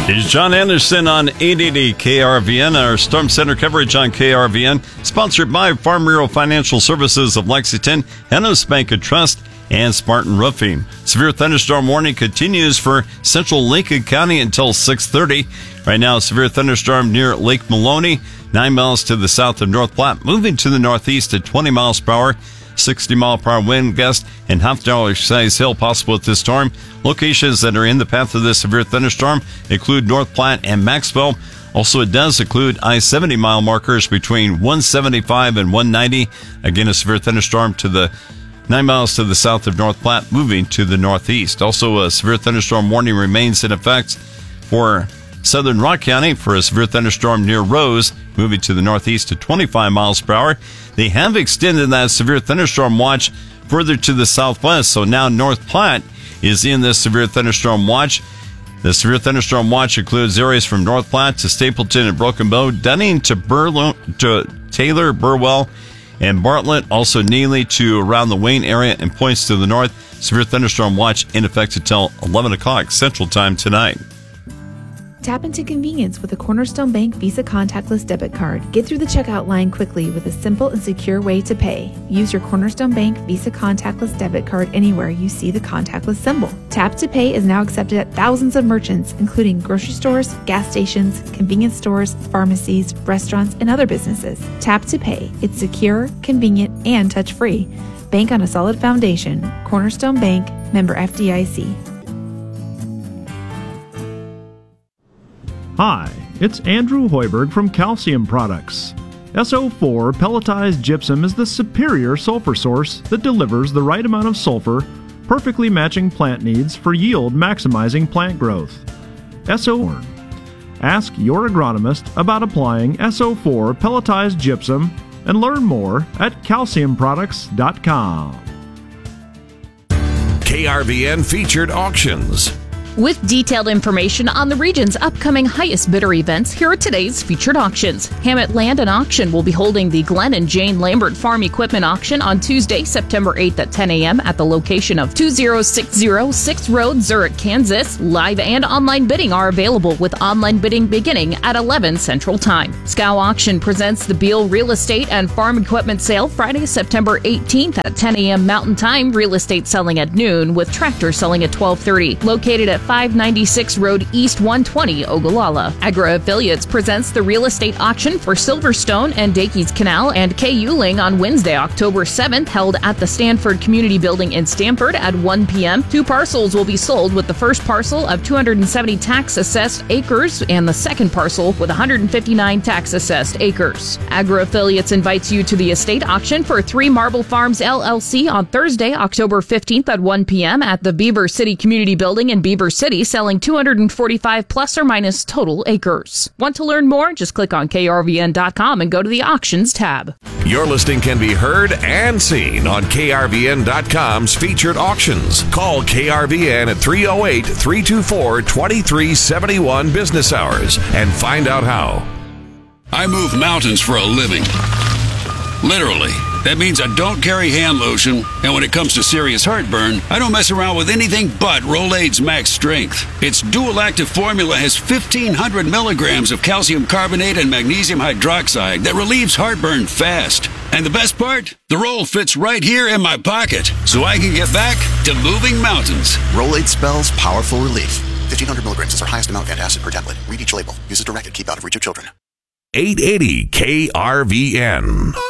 It's John Anderson on 880 KRVN. Our Storm Center coverage on KRVN, sponsored by Farm Bureau Financial Services of Lexington, Hennos Bank and Trust, and Spartan Roofing. Severe thunderstorm warning continues for central Lincoln County until 6:30. Right now, severe thunderstorm near Lake Maloney, 9 miles to the south of North Platte, moving to the northeast at 20 miles per hour. 60-mile-per-hour wind gust and half-dollar-size hail possible with this storm. Locations that are in the path of this severe thunderstorm include North Platte and Maxwell. Also, it does include I-70 mile markers between 175 and 190. Again, a severe thunderstorm to the 9 miles to the south of North Platte, moving to the northeast. Also, a severe thunderstorm warning remains in effect for southern Rock County for a severe thunderstorm near Rose, moving to the northeast at 25 miles per hour. They have extended that severe thunderstorm watch further to the southwest, so now North Platte is in this severe thunderstorm watch. The severe thunderstorm watch includes areas from North Platte to Stapleton and Broken Bow, Dunning to Taylor, Burwell, and Bartlett, also Neely to around the Wayne area and points to the north. Severe thunderstorm watch in effect until 11 o'clock Central Time tonight. Tap into convenience with a Cornerstone Bank Visa contactless debit card. Get through the checkout line quickly with a simple and secure way to pay. Use your Cornerstone Bank Visa contactless debit card anywhere you see the contactless symbol. Tap to Pay is now accepted at thousands of merchants, including grocery stores, gas stations, convenience stores, pharmacies, restaurants, and other businesses. Tap to Pay. It's secure, convenient, and touch-free. Bank on a solid foundation. Cornerstone Bank, member FDIC. Hi, it's Andrew Hoiberg from Calcium Products. SO4 pelletized gypsum is the superior sulfur source that delivers the right amount of sulfur, perfectly matching plant needs for yield maximizing plant growth. SO4. Ask your agronomist about applying SO4 pelletized gypsum and learn more at calciumproducts.com. KRVN featured auctions. With detailed information on the region's upcoming highest bidder events, here are today's featured auctions. Hammett Land and Auction will be holding the Glenn and Jane Lambert Farm Equipment Auction on Tuesday, September 8th at 10 a.m. at the location of 2060 6th Road, Zurich, Kansas. Live and online bidding are available, with online bidding beginning at 11 Central Time. Scow Auction presents the Beal Real Estate and Farm Equipment Sale Friday, September 18th at 10 a.m. Mountain Time. Real estate selling at noon, with tractor selling at 12:30. Located at 596 Road East 120, Ogallala. Agro Affiliates presents the real estate auction for Silverstone and Dakey's Canal and K. Euling on Wednesday, October 7th, held at the Stanford Community Building in Stamford at 1 p.m. 2 parcels will be sold, with the first parcel of 270 tax-assessed acres and the second parcel with 159 tax-assessed acres. Agro Affiliates invites you to the estate auction for 3 Marble Farms LLC on Thursday, October 15th at 1 p.m. at the Beaver City Community Building in Beaver City, selling 245 plus or minus total acres. Want to learn more? Just click on krvn.com and go to the auctions tab. Your listing can be heard and seen on krvn.com's featured auctions. Call KRVN at 308-324-2371 business hours and find out how. I move mountains for a living. Literally. That means I don't carry hand lotion, and when it comes to serious heartburn, I don't mess around with anything but Rolaids Max Strength. Its dual-active formula has 1,500 milligrams of calcium carbonate and magnesium hydroxide that relieves heartburn fast. And the best part? The roll fits right here in my pocket, so I can get back to moving mountains. Rolaids spells powerful relief. 1,500 milligrams is our highest amount of antacid per tablet. Read each label. Use as directed. Keep out of reach of children. 880 KRVN.